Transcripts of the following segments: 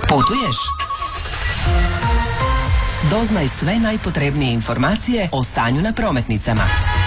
Putuješ? Doznaj sve najpotrebnije informacije o stanju na prometnicama.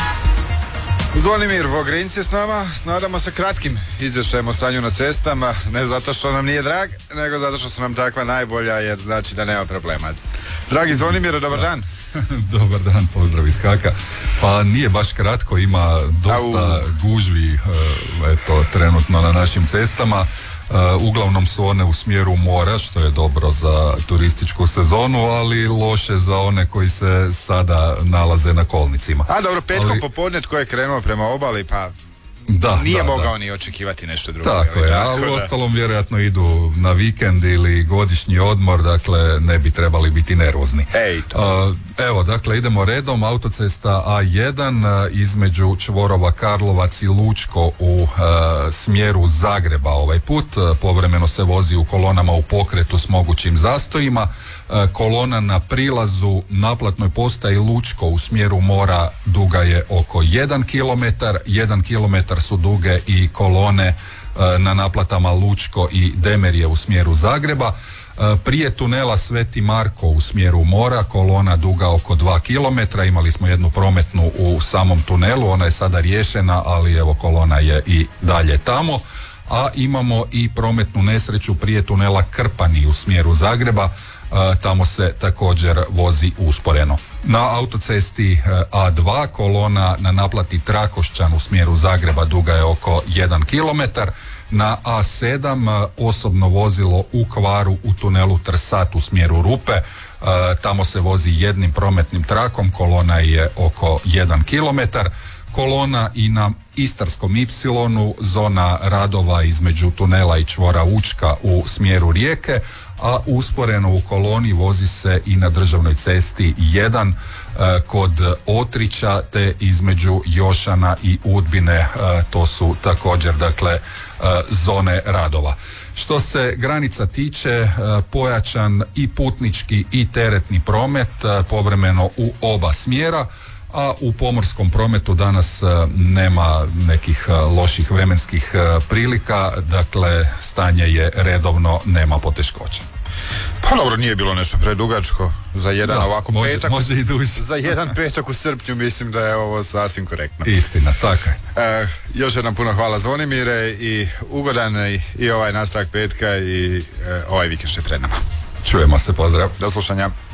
Zvonimir Vogrinc je s nama, nadamo se kratkim izvješćajem o stanju na cestama, ne zato što nam nije drag, nego zato što su nam takva najbolja, jer znači da nema problema. Dragi Zvonimir, dobar dan. Dobar dan, pozdrav iz Haka. Pa nije baš kratko, ima dosta gužvi trenutno na našim cestama. Uglavnom su one u smjeru mora, što je dobro za turističku sezonu, ali loše za one koji se sada nalaze na kolnicima. A dobro, petkom popodne tko je krenuo prema obali, pa nije mogao ni očekivati nešto drugo. Tako je, a u ostalom vjerojatno idu na vikend ili godišnji odmor, dakle ne bi trebali biti nervozni. Evo, dakle, idemo redom. Autocesta A1 između čvorova Karlovac i Lučko u smjeru Zagreba ovaj put. Povremeno se vozi u kolonama u pokretu s mogućim zastojima. Kolona na prilazu naplatnoj postaji Lučko u smjeru mora duga je oko 1 km. 1 km su duge i kolone na naplatama Lučko i Demerje u smjeru Zagreba. Prije tunela Sveti Marko u smjeru mora, kolona duga oko 2 km. Imali smo jednu prometnu u samom tunelu, ona je sada riješena, ali evo kolona je i dalje tamo. A imamo i prometnu nesreću prije tunela Krpani u smjeru Zagreba, tamo se također vozi usporeno. Na autocesti A2 kolona na naplati Trakošćan u smjeru Zagreba duga je oko 1 km. Na A7 osobno vozilo u kvaru u tunelu Trsat u smjeru Rupe, tamo se vozi jednim prometnim trakom, kolona je oko 1 km. Kolona i na Istarskom Y, zona radova između tunela i čvora Učka u smjeru Rijeke, a usporeno u koloni vozi se i na državnoj cesti 1 kod Otrića te između Jošana i Udbine, to su također dakle zone radova. Što se granica tiče, pojačan i putnički i teretni promet, povremeno u oba smjera, a u pomorskom prometu danas nema nekih loših vremenskih prilika, dakle stanje je redovno, nema poteškoća. Pa dobro, nije bilo nešto predugačko za jedan ovako petak. Može i duže. Za jedan petak u srpnju mislim da je ovo sasvim korektno. Istina, tako je. Još jednom puno hvala Zvonimire i ugodan i ovaj nastavak petka i ovaj vikend što je pred nama. Čujemo se, pozdrav. Do slušanja.